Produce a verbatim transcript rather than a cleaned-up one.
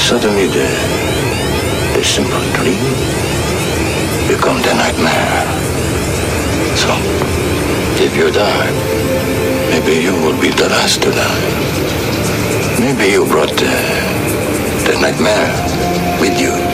suddenly the, the simple dream becomes the nightmare. So, if you die, maybe you will be the last to die. Maybe you brought the, the nightmare with you.